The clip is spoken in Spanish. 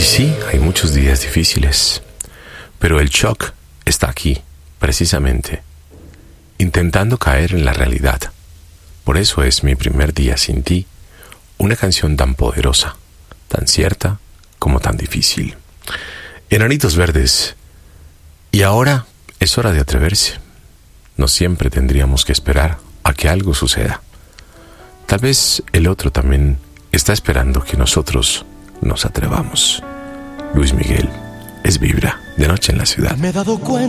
sí, hay muchos días difíciles, pero el shock está aquí, precisamente, intentando caer en la realidad. Por eso es Mi primer día sin ti, una canción tan poderosa, tan cierta como tan difícil. Enanitos Verdes, y ahora es hora de atreverse. No siempre tendríamos que esperar a que algo suceda. Tal vez el otro también está esperando que nosotros nos atrevamos. Luis Miguel, es Vibra, de Noche en la Ciudad. Me he dado cuenta